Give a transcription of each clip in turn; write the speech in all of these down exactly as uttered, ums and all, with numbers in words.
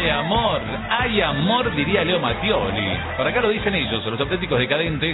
hay amor, hay amor, diría Leo Mattioli. Por acá lo dicen ellos, los auténticos decadentes.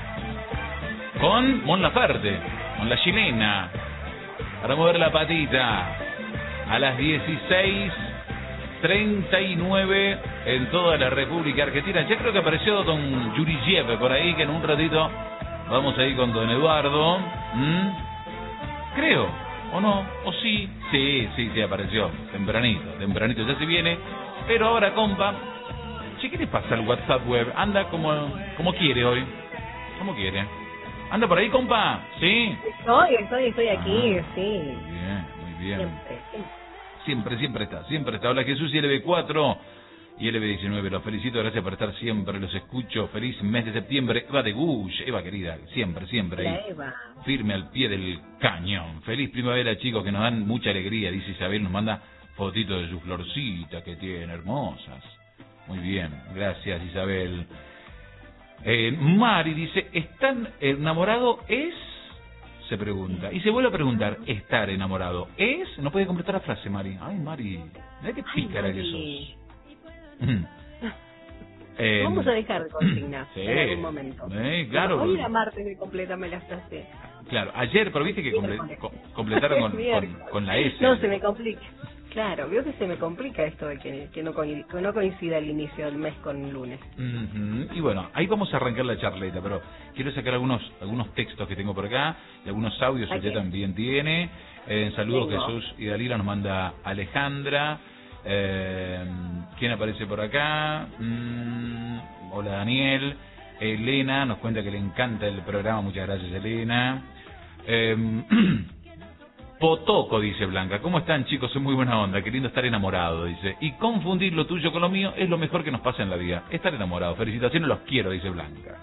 Con Mon Laferte, con la chilena. Para mover la patita. A las dieciséis treinta y nueve en toda la República Argentina. Ya creo que apareció don Yuriev por ahí, que en un ratito vamos a ir con don Eduardo. ¿Mm? Creo, o no, o sí. Sí, sí, sí, apareció. Tempranito, tempranito ya se viene. Pero ahora, compa, che, ¿qué le pasa al WhatsApp web? Anda como, como quiere hoy. Como quiere. ¿Anda por ahí, compa? ¿Sí? Estoy, estoy, estoy aquí, ah, sí. Muy bien, muy bien. Siempre, siempre. Siempre, siempre está, siempre está. Hola Jesús y L B cuatro y L B diecinueve. Los felicito, gracias por estar siempre. Los escucho. Feliz mes de septiembre. Eva de Gush, Eva querida, siempre, siempre ahí. Eva. Firme al pie del cañón. Feliz primavera, chicos, que nos dan mucha alegría. Dice Isabel, nos manda fotitos de sus florcitas que tienen, hermosas. Muy bien, gracias Isabel. Eh, Mari dice, ¿estar enamorado es? Se pregunta. Y se vuelve a preguntar, ¿estar enamorado es? No puede completar la frase, Mari. Ay, Mari, mira qué pícara que sos. eh, Vamos a dejar de consignar sí, en algún momento. Eh, claro. Hoy era martes de complétame la frase. Claro, ayer, pero viste que comple co completaron con, con, con la S. No, se me complica. Claro, veo que se me complica esto de que, que, no, que no coincida el inicio del mes con el lunes. Uh-huh. Y bueno, ahí vamos a arrancar la charleta, pero quiero sacar algunos algunos textos que tengo por acá y algunos audios que usted también tiene. Eh, saludos tengo. Jesús y Dalila, nos manda Alejandra. Eh, ¿Quién aparece por acá? Mm, hola Daniel. Elena nos cuenta que le encanta el programa, muchas gracias Elena. Eh, Potoco, dice Blanca. ¿Cómo están, chicos? Es muy buena onda. Qué lindo estar enamorado, dice. Y confundir lo tuyo con lo mío es lo mejor que nos pasa en la vida. Estar enamorado. Felicitaciones, los quiero, dice Blanca.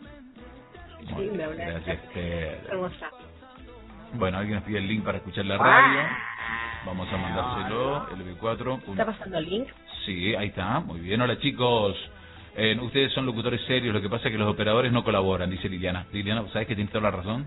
Sí, me habla. Gracias, Esther. Hermosa. Bueno, alguien nos pide el link para escuchar la radio. Vamos a mandárselo. L B cuatro. ¿Está pasando el link? Sí, ahí está. Muy bien. Hola, chicos. Eh, ustedes son locutores serios. Lo que pasa es que los operadores no colaboran, dice Liliana. Liliana, ¿sabes que tienes toda la razón?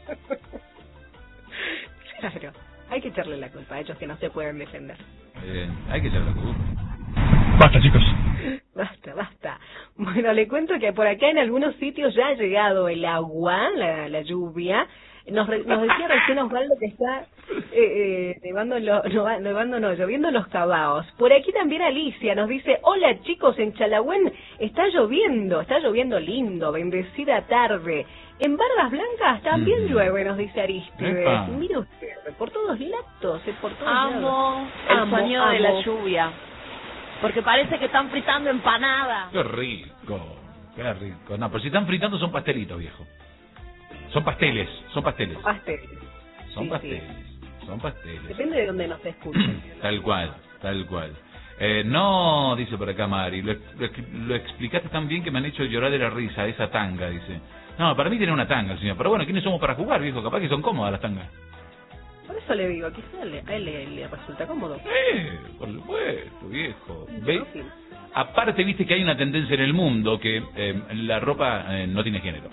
Claro, hay que echarle la culpa a ellos que no se pueden defender. Eh, hay que echarle la culpa. Basta, chicos. Basta, basta. Bueno, le cuento que por acá en algunos sitios ya ha llegado el agua, la, la lluvia. Nos, nos decía recién Osvaldo que está eh, eh, nevando, lo, no, nevando no, lloviendo los Cabaos. Por aquí también Alicia nos dice, hola chicos, en Chalagüén está lloviendo, está lloviendo lindo, bendecida tarde. En Barbas Blancas también mm. llueve, nos dice Aristides. Mire usted, por todos lados, por todos amo lados. el amo, sonido amo. de la lluvia, porque parece que están fritando empanadas. Qué rico, qué rico. No, pero si están fritando son pastelitos, viejo. Son pasteles, son pasteles. Pasteles. Son sí, pasteles, sí. son pasteles. Depende de dónde nos escuchen. Tal cual, tal cual. Eh, no, dice por acá Mari, lo, lo, lo explicaste tan bien que me han hecho llorar de la risa, esa tanga, dice. No, para mí tiene una tanga, señor. Pero bueno, ¿quiénes somos para jugar, viejo? Capaz que son cómodas las tangas. Por eso le digo, quizá le, a él le, le resulta cómodo. Eh, por supuesto, viejo. ¿Ve? Aparte, viste que hay una tendencia en el mundo que eh, la ropa eh, no tiene género.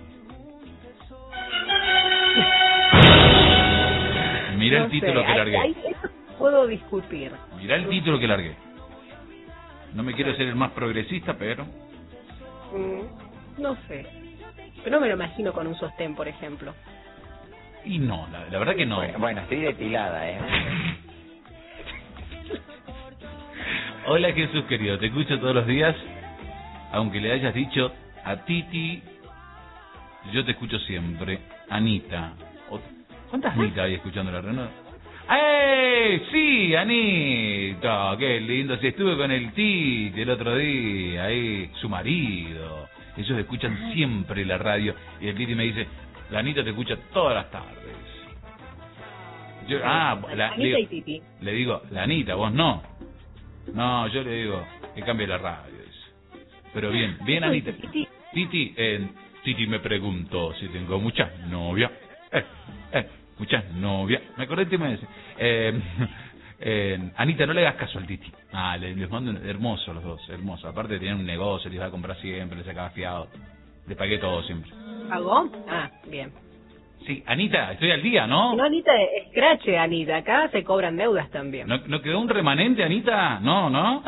Mirá no el título sé, que largué. Hay, hay, eso puedo discutir. Mirá el título que largué. No me quiero ser el más progresista, pero... Mm, no sé. Pero no me lo imagino con un sostén, por ejemplo. Y no, la, la verdad que no. Bueno, bueno, estoy depilada, ¿eh? Hola Jesús querido, te escucho todos los días. Aunque le hayas dicho a Titi, yo te escucho siempre. Anita. ¿Cuántas Anita hay escuchando la radio? ¡Eh! Sí, Anita. Qué lindo. Si estuve con el Titi el otro día, ahí, su marido. Ellos escuchan siempre la radio. Y el Titi me dice, la Anita te escucha todas las tardes. Yo, ah, la, Anita le, y Titi. Le digo, la Anita, vos no. No, yo le digo que cambie la radio. Dice. Pero bien, bien Anita. Titi, Titi, eh, Titi me preguntó si tengo muchas novias. Eh, eh, muchas novias. Me acordé el tema ese. Eh, eh, Anita, no le hagas caso al Titi. Ah, les, les mando hermosos los dos, hermosos. Aparte tenían un negocio, les iba a comprar siempre, les sacaba fiado. Le pagué todo siempre. ¿Pagó? Ah, bien. Sí, Anita, estoy al día, ¿no? No, Anita, escrache, Anita. Acá se cobran deudas también. ¿No, no quedó un remanente, Anita? No, ¿no?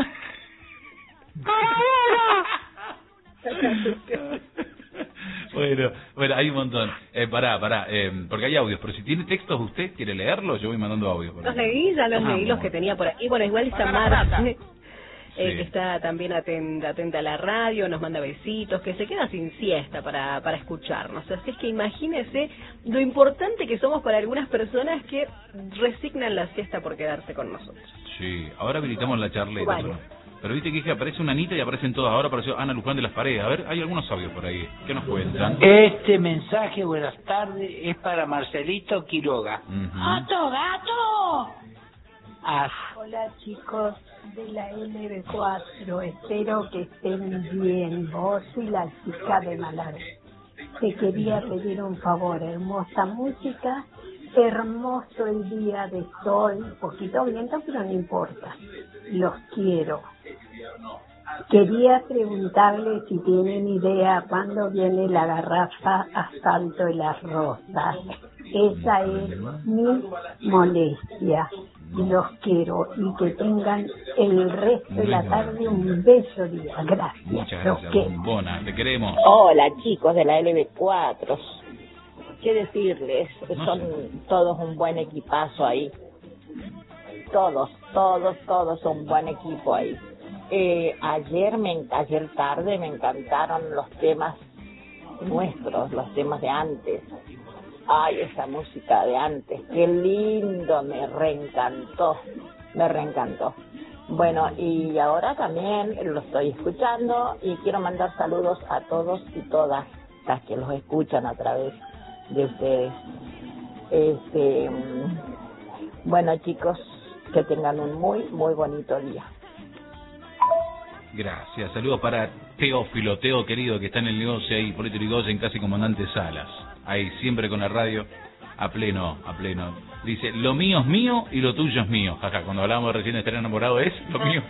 Bueno, bueno, hay un montón. Eh, pará, pará, eh, porque hay audios, pero si tiene textos usted, ¿quiere leerlos? Yo voy mandando audios. Por los ahí. leí, ya los Ah, leí, los bueno. que tenía por aquí. Bueno, igual está Marta, eh, Sí. que está también atenta, atenta a la radio, nos manda besitos, que se queda sin siesta para, para escucharnos. Así es que imagínese lo importante que somos para algunas personas que resignan la siesta por quedarse con nosotros. Sí, ahora habilitamos la charleta. Vale. Pero, pero viste que dije, aparece una Anita y aparecen todas. Ahora apareció Ana Luján de las Paredes. A ver, hay algunos audios por ahí. ¿Qué nos cuentan? Este mensaje, buenas tardes, es para Marcelito Quiroga. Ujú. ¡Gato, gato! Ah, Hola chicos de la L B cuatro, espero que estén bien, vos y la chica de Malawi. Te quería pedir un favor, hermosa música, hermoso el día de sol, poquito viento pero no importa, los quiero. Quería preguntarle si tienen idea cuándo viene la garrafa Asfalto de las Rosas. Esa es mi molestia. Los quiero y que tengan el resto de la tarde un bello día. Gracias. Muchas Los gracias, quiero. bombona. Te queremos. Hola chicos de la L B cuatro, ¿qué decirles? No Son sé. todos un buen equipazo ahí, todos, todos, todos un buen equipo ahí. Eh, ayer, me, ayer tarde me encantaron los temas nuestros, los temas de antes. Ay, esa música de antes, qué lindo, me reencantó, me reencantó. Bueno, y ahora también lo estoy escuchando y quiero mandar saludos a todos y todas las que los escuchan a través de ustedes. Este, bueno chicos, que tengan un muy, muy bonito día. Gracias. Saludos para Teófilo, Teo querido, que está en el negocio ahí, Polito Yrigoyen, casi comandante Salas. Ahí, siempre con la radio a pleno, a pleno. Dice, lo mío es mío y lo tuyo es mío. Jaja, cuando hablábamos recién de estar enamorado, ¿es lo mío?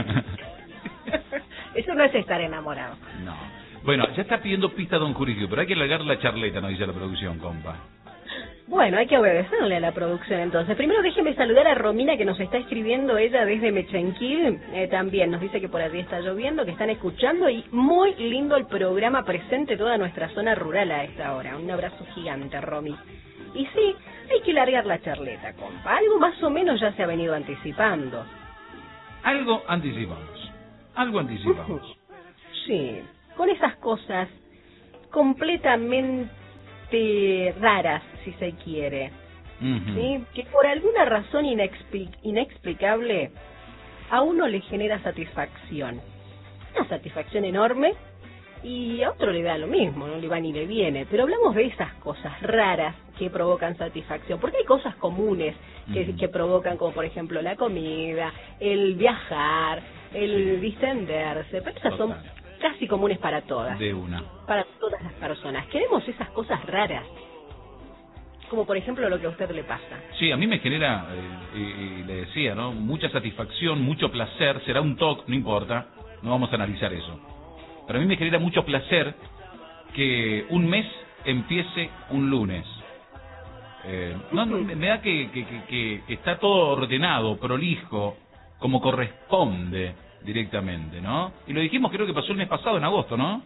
Eso no es estar enamorado. No. Bueno, ya está pidiendo pista Don Jurigio, pero hay que alargar la charleta, nos dice la producción, compa. Bueno, hay que obedecerle a la producción entonces. Primero déjeme saludar a Romina que nos está escribiendo ella desde Mechenquil. Eh, también nos dice que por allí está lloviendo, que están escuchando y muy lindo el programa presente toda nuestra zona rural a esta hora. Un abrazo gigante, Romy. Y sí, hay que largar la charleta, compa. Algo más o menos ya se ha venido anticipando. Algo anticipamos. Algo anticipamos. Sí, con esas cosas completamente raras, si se quiere, Uh-huh. ¿sí? Que por alguna razón inexpli- inexplicable a uno le genera satisfacción, una satisfacción enorme, y a otro le da lo mismo, no le va ni le viene, pero hablamos de esas cosas raras que provocan satisfacción, porque hay cosas comunes que, Uh-huh. que provocan, como por ejemplo la comida, el viajar, el Sí. distenderse, pero esas son Total. casi comunes para todas, De una. para todas las personas. Queremos esas cosas raras, como por ejemplo lo que a usted le pasa. Sí, a mí me genera, eh, y, y le decía, ¿no? Mucha satisfacción, mucho placer, será un toque, no importa, no vamos a analizar eso. Pero a mí me genera mucho placer que un mes empiece un lunes. Eh, no, no, me da que, que, que, que- que está todo ordenado, prolijo, como corresponde directamente, ¿no? Y lo dijimos, creo que pasó el mes pasado, en agosto, ¿no?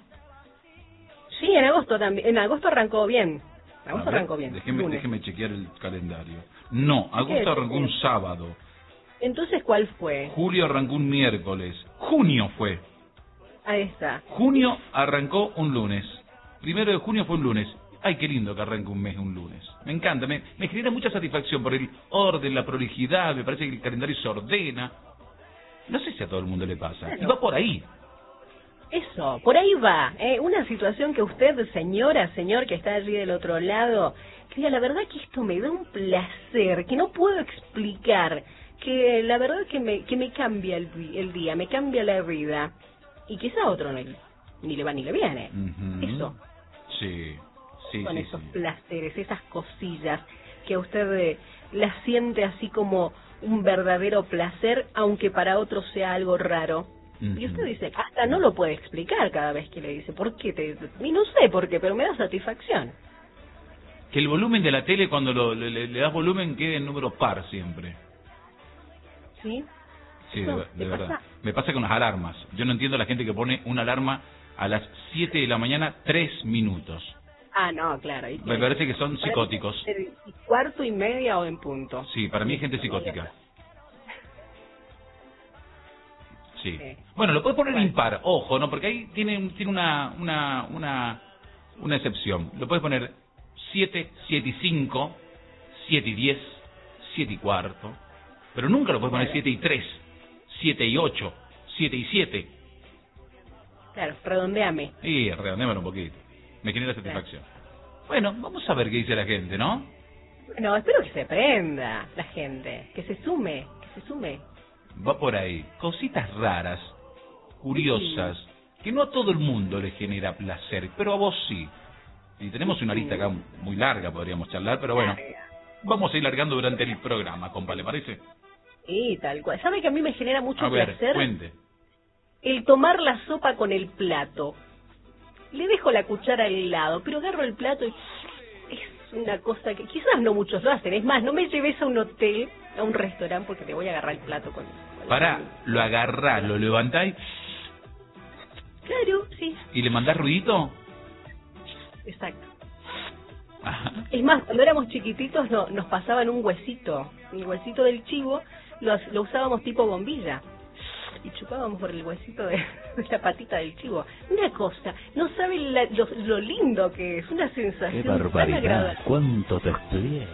Sí, en agosto también, en agosto arrancó bien. En agosto A ver, arrancó bien. Déjeme, lunes. déjeme chequear el calendario. No, ¿Qué? agosto arrancó un sábado. Entonces, ¿cuál fue? Julio arrancó un miércoles. Junio fue. Ahí está. Junio arrancó un lunes. Primero de junio fue un lunes. Ay, qué lindo que arranque un mes un lunes. Me encanta, me, me genera mucha satisfacción por el orden, la prolijidad, me parece que el calendario se ordena. No sé si a todo el mundo le pasa. Y va por ahí. Eso, por ahí va. ¿eh? Una situación que usted, señora, señor, que está allí del otro lado, que diga, la verdad que esto me da un placer, que no puedo explicar, que la verdad que me, que me cambia el, vi- el día, me cambia la vida. Y quizá a otro no, le- ni le va ni le viene. Ujú. Eso. Sí, sí, Son sí, esos sí. placeres, esas cosillas que a usted eh, las siente así como un verdadero placer, aunque para otros sea algo raro. Y usted Ujú. dice, hasta no lo puede explicar cada vez que le dice, ¿por qué? Te... Y no sé por qué, pero me da satisfacción. que el volumen de la tele, cuando lo, le, le das volumen, quede en número par siempre. ¿Sí? Sí, de, de verdad. Pasa? Me pasa con las alarmas. Yo no entiendo a la gente que pone una alarma a las siete de la mañana, tres minutos. Ah, no, claro. ¿Y me parece que son psicóticos. ¿Cuarto y media o en punto? Sí, para mí es gente psicótica. Sí. sí. Bueno, lo puedes poner bueno. impar, ojo, ¿no? Porque ahí tiene, tiene una, una, una, una excepción. Lo puedes poner siete, siete y cinco, siete y diez, siete y cuarto. Pero nunca lo puedes poner siete y tres, siete y ocho, siete y siete. Claro, redondeame. Sí, redondeame un poquito. Me genera satisfacción. Claro. Bueno, vamos a ver qué dice la gente, ¿no? Bueno, espero que se prenda la gente, que se sume, que se sume. Va por ahí. Cositas raras, curiosas, sí. que no a todo el mundo le genera placer, pero a vos sí. Y tenemos una lista acá muy larga, podríamos charlar, pero bueno, vamos a ir largando durante el programa, compa, ¿le parece? Sí, tal cual. ¿Sabe que a mí me genera mucho a ver, placer? Cuente. El tomar la sopa con el plato. Le dejo la cuchara al lado, pero agarro el plato y es una cosa que quizás no muchos lo hacen. Es más, no me lleves a un hotel, a un restaurante, porque te voy a agarrar el plato con... con Pará, lo agarrás, lo levantáis... Claro, sí. ¿Y le mandás ruidito? Exacto. Ajá. Es más, cuando éramos chiquititos no, nos pasaban un huesito, el huesito del chivo, lo, lo usábamos tipo bombilla. Y chupábamos por el huesito de, de la patita del chivo. Una cosa, no saben la, lo, lo lindo que es, una sensación. ¡Qué barbaridad! ¿Cuánto te estudié?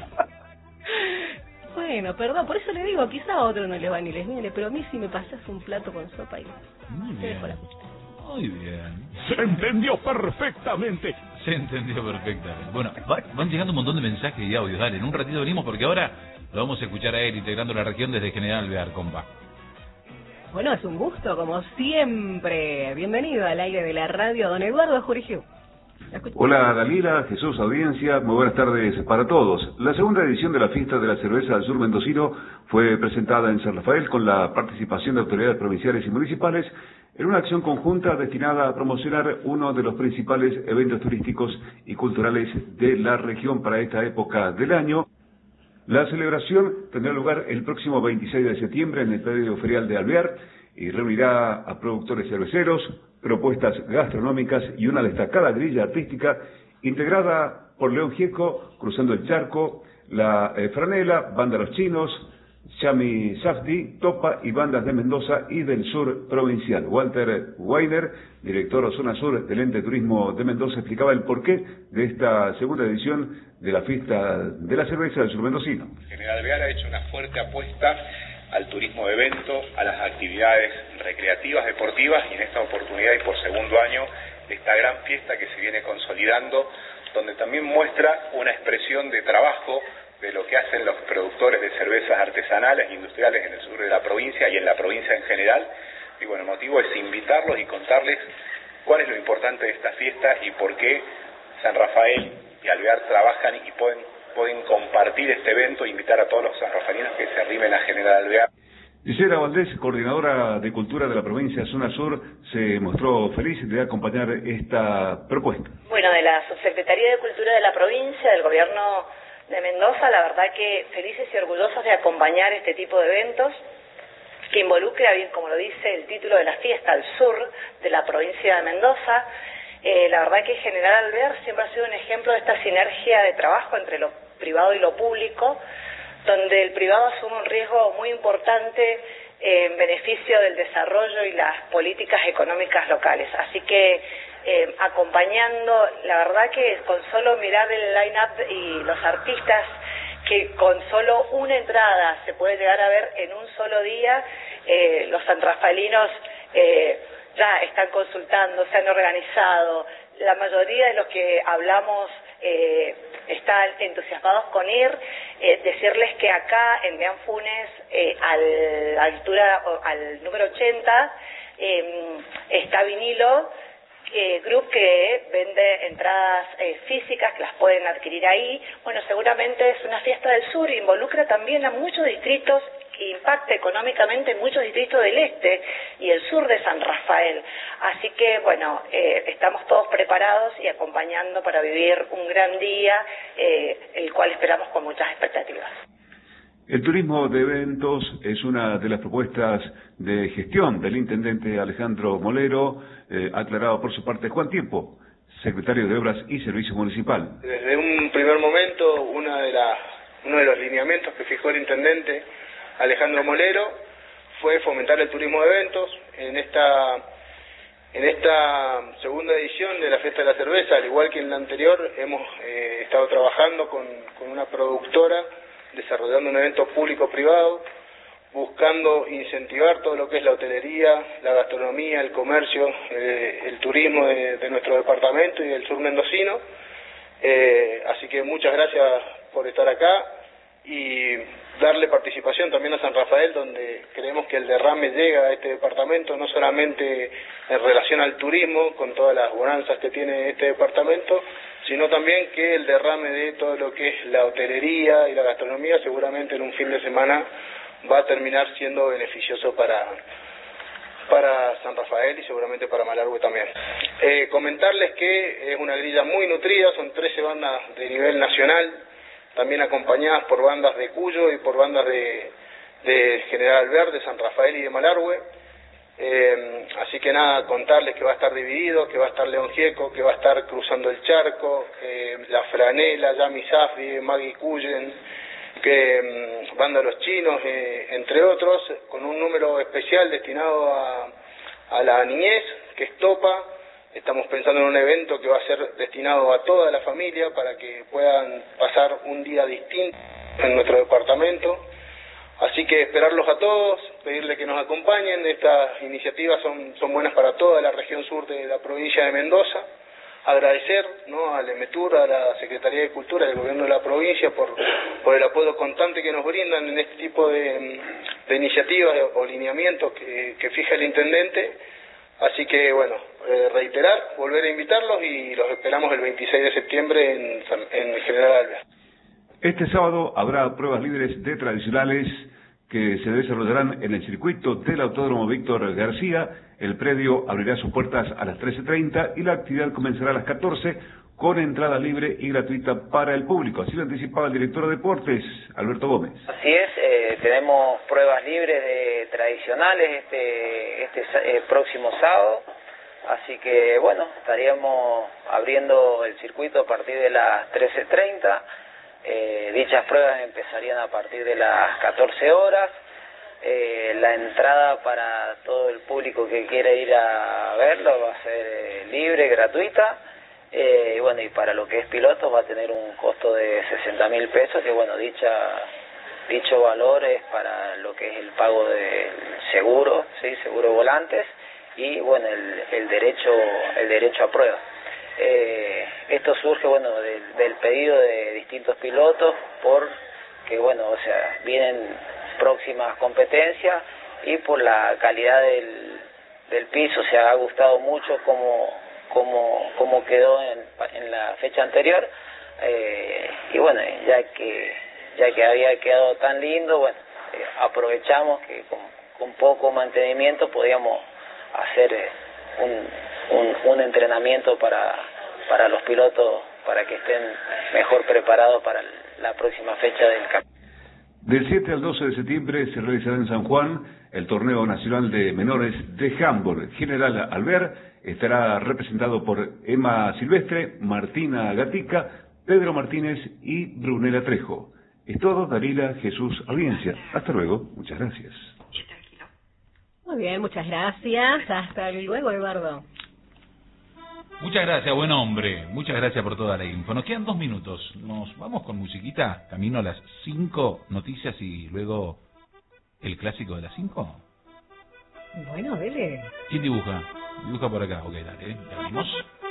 Bueno, perdón, por eso le digo, quizá a otro no le va ni les viene, pero a mí sí me pasas un plato con sopa y... Muy bien, muy bien. Se entendió perfectamente. Se entendió perfectamente. Bueno, va, van llegando un montón de mensajes y audios, dale, en un ratito venimos porque ahora lo vamos a escuchar a él integrando la región desde General Alvear, compa. Bueno, es un gusto, como siempre. Bienvenido al aire de la radio, don Eduardo Jurigiu. Hola, Dalila, Jesús, audiencia, muy buenas tardes para todos. La segunda edición de la fiesta de la cerveza del sur mendocino fue presentada en San Rafael con la participación de autoridades provinciales y municipales en una acción conjunta destinada a promocionar uno de los principales eventos turísticos y culturales de la región para esta época del año. La celebración tendrá lugar el próximo veintiséis de septiembre en el predio ferial de Alvear y reunirá a productores cerveceros, propuestas gastronómicas y una destacada grilla artística integrada por León Gieco, Cruzando el Charco, La eh, Franela, Banda Los Chinos, Chami Safdi, Topa y bandas de Mendoza y del sur provincial. Walter Weiner, director Zona Sur del Ente Turismo de Mendoza, explicaba el porqué de esta segunda edición de la fiesta de la cerveza del sur mendocino. General Alvear ha hecho una fuerte apuesta al turismo de evento, a las actividades recreativas, deportivas, y en esta oportunidad y por segundo año esta gran fiesta que se viene consolidando, donde también muestra una expresión de trabajo de lo que hacen los productores de cervezas artesanales e industriales en el sur de la provincia y en la provincia en general. Y bueno, el motivo es invitarlos y contarles cuál es lo importante de esta fiesta y por qué San Rafael y Alvear trabajan y pueden, pueden compartir este evento e invitar a todos los sanrafalinos que se arrimen a General Alvear. Gisela Valdés, coordinadora de Cultura de la provincia Zona Sur, se mostró feliz de acompañar esta propuesta. Bueno, de la Subsecretaría de Cultura de la provincia, del Gobierno de Mendoza, la verdad que felices y orgullosos de acompañar este tipo de eventos que involucra, bien como lo dice el título de la fiesta, al sur de la provincia de Mendoza. Eh, la verdad que General Alvear siempre ha sido un ejemplo de esta sinergia de trabajo entre lo privado y lo público, donde el privado asume un riesgo muy importante en beneficio del desarrollo y las políticas económicas locales. Así que eh, acompañando, la verdad que con solo mirar el line-up y los artistas, que con solo una entrada se puede llegar a ver en un solo día, eh, los sanrafalinos eh, ya están consultando, se han organizado, la mayoría de los que hablamos eh, están entusiasmados con ir, eh, decirles que acá en Deán Funes, eh, a la altura, al número ochenta, eh, está Vinilo, eh, Group, que vende entradas eh, físicas que las pueden adquirir ahí. Bueno, seguramente es una fiesta del sur, involucra también a muchos distritos que impacta económicamente muchos distritos del este y el sur de San Rafael. Así que, bueno, eh, estamos todos preparados y acompañando para vivir un gran día, eh, el cual esperamos con muchas expectativas. El turismo de eventos es una de las propuestas de gestión del intendente Alejandro Molero, eh, aclarado por su parte Juan Tiempo, secretario de Obras y Servicio Municipal. Desde un primer momento, una de las, uno de los lineamientos que fijó el intendente Alejandro Molero fue fomentar el turismo de eventos. En esta, en esta segunda edición de la Fiesta de la Cerveza, al igual que en la anterior, hemos eh, estado trabajando con, con una productora, desarrollando un evento público-privado, buscando incentivar todo lo que es la hotelería, la gastronomía, el comercio, eh, el turismo de, de nuestro departamento y del sur mendocino. Eh, así que muchas gracias por estar acá y darle participación también a San Rafael, donde creemos que el derrame llega a este departamento, no solamente en relación al turismo, con todas las bonanzas que tiene este departamento, sino también que el derrame de todo lo que es la hotelería y la gastronomía seguramente en un fin de semana va a terminar siendo beneficioso para, para San Rafael y seguramente para Malargüe también. Eh, comentarles que es una grilla muy nutrida, son trece bandas de nivel nacional, también acompañadas por bandas de Cuyo y por bandas de, de General Alvear, San Rafael y de Malargüe. Eh, así que nada, contarles que va a estar dividido, que va a estar León Gieco, que va a estar Cruzando el Charco, eh, La Franela, Yami Safi, Maggie Cuyen, que um, Banda Los Chinos, eh, entre otros, con un número especial destinado a, a la niñez, que es Topa. Estamos pensando en un evento que va a ser destinado a toda la familia para que puedan pasar un día distinto en nuestro departamento. Así que esperarlos a todos, pedirle que nos acompañen. Estas iniciativas son, son buenas para toda la región sur de la provincia de Mendoza. Agradecer, ¿no?, al EMETUR, a la Secretaría de Cultura, al Gobierno de la provincia por, por el apoyo constante que nos brindan en este tipo de, de iniciativas o lineamientos que, que fija el Intendente. Así que, bueno, eh, reiterar, volver a invitarlos y los esperamos el veintiséis de septiembre en, en General Alvear. Este sábado habrá pruebas libres de tradicionales que se desarrollarán en el circuito del Autódromo Víctor García. El predio abrirá sus puertas a las trece treinta y la actividad comenzará a las catorce con entrada libre y gratuita para el público. Así lo anticipaba el director de deportes, Alberto Gómez. Así es, eh, tenemos pruebas libres de tradicionales este, este eh, próximo sábado. Así que, bueno, estaríamos abriendo el circuito a partir de las trece treinta. Eh, dichas pruebas empezarían a partir de las catorce horas. Eh, la entrada para todo el público que quiera ir a verlo va a ser eh, libre, gratuita. Eh, y bueno, y para lo que es pilotos va a tener un costo de sesenta mil pesos, que bueno, dicha dicho valor es para lo que es el pago del seguro, sí, seguro de volantes, y bueno, el, el derecho el derecho a prueba. Eh, esto surge, bueno, del, del pedido de distintos pilotos, porque, bueno, o sea, vienen próximas competencias y por la calidad del, del piso se ha gustado mucho como, como, como quedó en, en la fecha anterior, eh, y bueno, ya que, ya que había quedado tan lindo, bueno, eh, aprovechamos que con, con poco mantenimiento podíamos hacer eh, un, un, un entrenamiento para, para los pilotos, para que estén mejor preparados para la próxima fecha del campeonato. Del siete al doce de septiembre se realizará en San Juan el Torneo Nacional de Menores de Handball. General Alvear estará representado por Emma Silvestre, Martina Gatica, Pedro Martínez y Brunella Trejo. Es todo, Dalila Jesús Audiencia. Hasta luego, muchas gracias. Muy bien, muchas gracias. Hasta luego, Eduardo. Muchas gracias, buen hombre. Muchas gracias por toda la info. Nos quedan dos minutos. Nos vamos con musiquita, camino a las cinco noticias y luego el clásico de las cinco. Bueno, dele. ¿Quién dibuja? Dibuja por acá. Ok, dale. ¿Ya vimos?